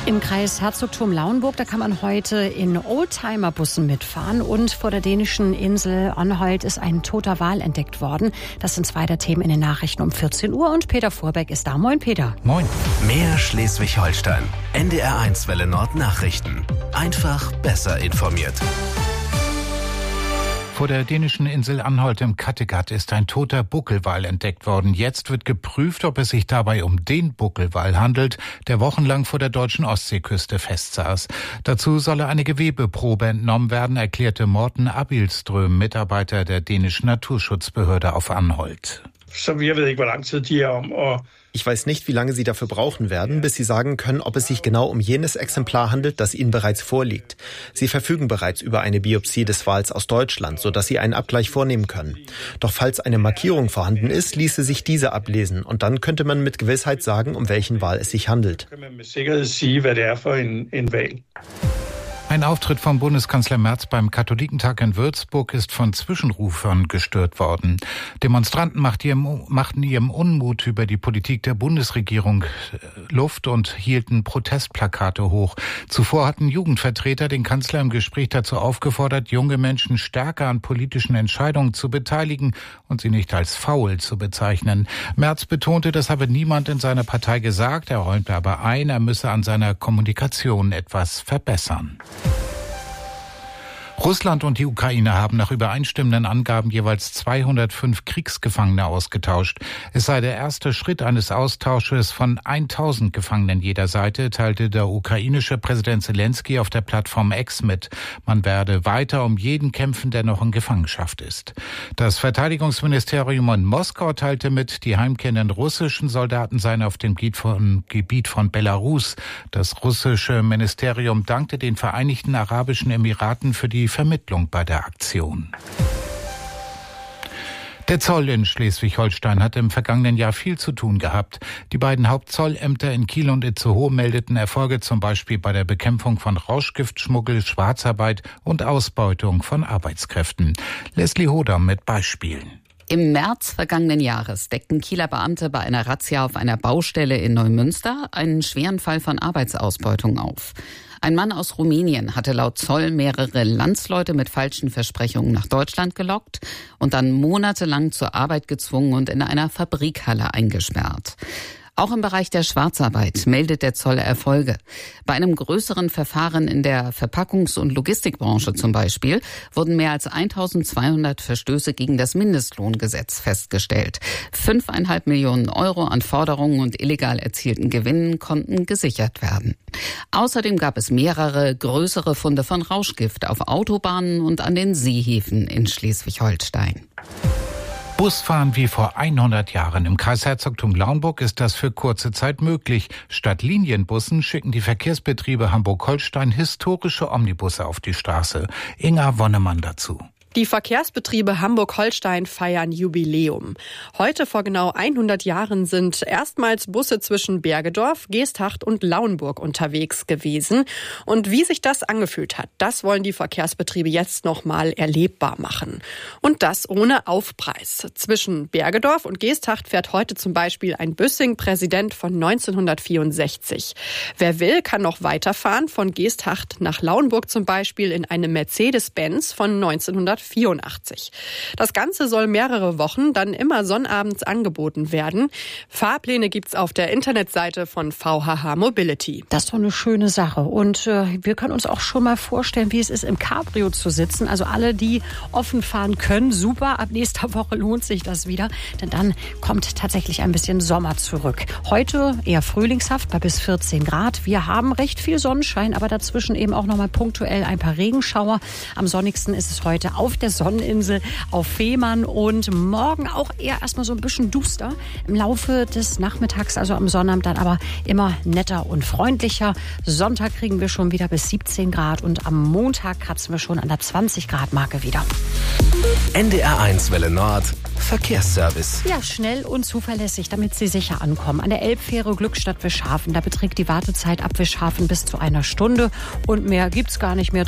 Im Kreis Herzogtum Lauenburg, da kann man heute in Oldtimer-Bussen mitfahren. Und vor der dänischen Insel Anholt ist ein toter Wal entdeckt worden. Das sind zwei der Themen in den Nachrichten um 14 Uhr. Und Peter Vorbeck ist da. Moin, Peter. Moin. Mehr Schleswig-Holstein. NDR1 Welle Nord Nachrichten. Einfach besser informiert. Vor der dänischen Insel Anholt im Kattegat ist ein toter Buckelwal entdeckt worden. Jetzt wird geprüft, ob es sich dabei um den Buckelwal handelt, der wochenlang vor der deutschen Ostseeküste festsaß. Dazu solle eine Gewebeprobe entnommen werden, erklärte Morten Abilström, Mitarbeiter der dänischen Naturschutzbehörde auf Anholt. Ich weiß nicht, wie lange Sie dafür brauchen werden, bis Sie sagen können, ob es sich genau um jenes Exemplar handelt, das Ihnen bereits vorliegt. Sie verfügen bereits über eine Biopsie des Wals aus Deutschland, sodass Sie einen Abgleich vornehmen können. Doch falls eine Markierung vorhanden ist, ließe sich diese ablesen und dann könnte man mit Gewissheit sagen, um welchen Wal es sich handelt. Ein Auftritt von Bundeskanzler Merz beim Katholikentag in Würzburg ist von Zwischenrufern gestört worden. Demonstranten machten ihrem Unmut über die Politik der Bundesregierung Luft und hielten Protestplakate hoch. Zuvor hatten Jugendvertreter den Kanzler im Gespräch dazu aufgefordert, junge Menschen stärker an politischen Entscheidungen zu beteiligen und sie nicht als faul zu bezeichnen. Merz betonte, das habe niemand in seiner Partei gesagt. Er räumte aber ein, er müsse an seiner Kommunikation etwas verbessern. Russland und die Ukraine haben nach übereinstimmenden Angaben jeweils 205 Kriegsgefangene ausgetauscht. Es sei der erste Schritt eines Austausches von 1000 Gefangenen jeder Seite, teilte der ukrainische Präsident Zelensky auf der Plattform X mit. Man werde weiter um jeden kämpfen, der noch in Gefangenschaft ist. Das Verteidigungsministerium in Moskau teilte mit, die heimkehrenden russischen Soldaten seien auf dem Gebiet von Belarus. Das russische Ministerium dankte den Vereinigten Arabischen Emiraten für die Vermittlung bei der Aktion. Der Zoll in Schleswig-Holstein hat im vergangenen Jahr viel zu tun gehabt. Die beiden Hauptzollämter in Kiel und Itzehoe meldeten Erfolge zum Beispiel bei der Bekämpfung von Rauschgiftschmuggel, Schwarzarbeit und Ausbeutung von Arbeitskräften. Leslie Hoder mit Beispielen. Im März vergangenen Jahres deckten Kieler Beamte bei einer Razzia auf einer Baustelle in Neumünster einen schweren Fall von Arbeitsausbeutung auf. Ein Mann aus Rumänien hatte laut Zoll mehrere Landsleute mit falschen Versprechungen nach Deutschland gelockt und dann monatelang zur Arbeit gezwungen und in einer Fabrikhalle eingesperrt. Auch im Bereich der Schwarzarbeit meldet der Zoll Erfolge. Bei einem größeren Verfahren in der Verpackungs- und Logistikbranche zum Beispiel wurden mehr als 1200 Verstöße gegen das Mindestlohngesetz festgestellt. 5,5 Millionen Euro an Forderungen und illegal erzielten Gewinnen konnten gesichert werden. Außerdem gab es mehrere größere Funde von Rauschgift auf Autobahnen und an den Seehäfen in Schleswig-Holstein. Busfahren wie vor 100 Jahren. Im Kreis Herzogtum Lauenburg ist das für kurze Zeit möglich. Statt Linienbussen schicken die Verkehrsbetriebe Hamburg-Holstein historische Omnibusse auf die Straße. Inga Wonnemann dazu. Die Verkehrsbetriebe Hamburg-Holstein feiern Jubiläum. Heute vor genau 100 Jahren sind erstmals Busse zwischen Bergedorf, Geesthacht und Lauenburg unterwegs gewesen. Und wie sich das angefühlt hat, das wollen die Verkehrsbetriebe jetzt nochmal erlebbar machen. Und das ohne Aufpreis. Zwischen Bergedorf und Geesthacht fährt heute zum Beispiel ein Büssing-Präsident von 1964. Wer will, kann noch weiterfahren, von Geesthacht nach Lauenburg zum Beispiel in einem Mercedes-Benz von 1984. Das Ganze soll mehrere Wochen dann immer sonnabends angeboten werden. Fahrpläne gibt's auf der Internetseite von VHH Mobility. Das ist doch eine schöne Sache. Und wir können uns auch schon mal vorstellen, wie es ist, im Cabrio zu sitzen. Also alle, die offen fahren können, super. Ab nächster Woche lohnt sich das wieder. Denn dann kommt tatsächlich ein bisschen Sommer zurück. Heute eher frühlingshaft bei bis 14 Grad. Wir haben recht viel Sonnenschein, aber dazwischen eben auch noch mal punktuell ein paar Regenschauer. Am sonnigsten ist es heute auf der Sonneninsel, auf Fehmarn und morgen auch eher erstmal so ein bisschen duster. Im Laufe des Nachmittags, also am Sonnabend, dann aber immer netter und freundlicher. Sonntag kriegen wir schon wieder bis 17 Grad und am Montag kratzen wir schon an der 20-Grad-Marke wieder. NDR1 Welle Nord Verkehrsservice. Ja, schnell und zuverlässig, damit Sie sicher ankommen. An der Elbfähre Glückstadt-Wischhafen, da beträgt die Wartezeit ab Wischhafen bis zu 1 Stunde und mehr gibt's gar nicht mehr.